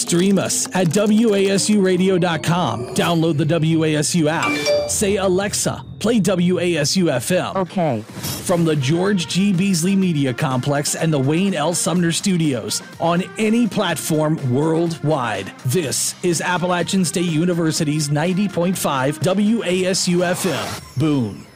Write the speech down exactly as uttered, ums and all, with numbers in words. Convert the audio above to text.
Stream us at W A S U radio dot com. Download the W A S U app. Say, Alexa, play W A S U F M. Okay. From the George G. Beasley Media Complex and the Wayne L. Sumner Studios on any platform worldwide. This is Appalachian State University's ninety point five W A S U F M. Boone.